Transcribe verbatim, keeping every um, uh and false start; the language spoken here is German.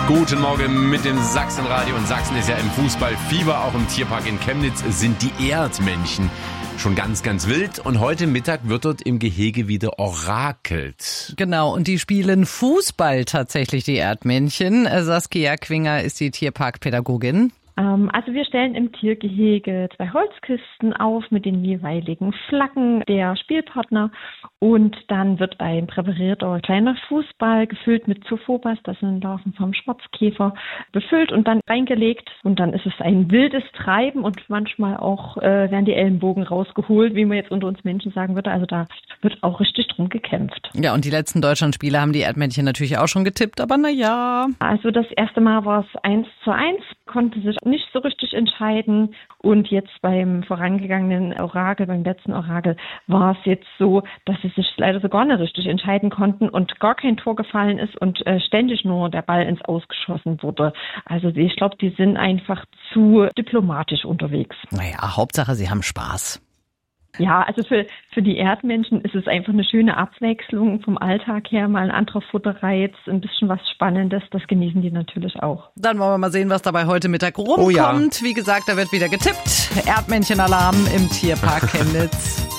Guten Morgen mit dem Sachsenradio. Und Sachsen ist ja im Fußballfieber. Auch im Tierpark in Chemnitz sind die Erdmännchen schon ganz, ganz wild. Und heute Mittag wird dort im Gehege wieder orakelt. Genau, und die spielen Fußball tatsächlich, die Erdmännchen. Saskia Quinger ist die Tierparkpädagogin. Also wir stellen im Tiergehege zwei Holzkisten auf mit den jeweiligen Flaggen der Spielpartner und dann wird ein präparierter kleiner Fußball gefüllt mit Zophobas, das sind Larven vom Schwarzkäfer, befüllt und dann reingelegt und dann ist es ein wildes Treiben und manchmal auch äh, werden die Ellenbogen rausgeholt, wie man jetzt unter uns Menschen sagen würde. Also da wird auch richtig drum gekämpft. Ja, und die letzten Deutschlandspiele haben die Erdmännchen natürlich auch schon getippt, aber naja. Also das erste Mal war es eins zu eins, konnte sich nicht so richtig entscheiden und jetzt beim vorangegangenen Orakel, beim letzten Orakel, war es jetzt so, dass sie sich leider so gar nicht richtig entscheiden konnten und gar kein Tor gefallen ist und äh, ständig nur der Ball ins Aus geschossen wurde. Also ich glaube, die sind einfach zu diplomatisch unterwegs. Naja, Hauptsache, sie haben Spaß. Ja, also für, für die Erdmännchen ist es einfach eine schöne Abwechslung vom Alltag her, mal ein anderer Futterreiz, ein bisschen was Spannendes, das genießen die natürlich auch. Dann wollen wir mal sehen, was dabei heute Mittag rumkommt. Oh ja. Wie gesagt, da wird wieder getippt. Erdmännchen-Alarm im Tierpark Chemnitz.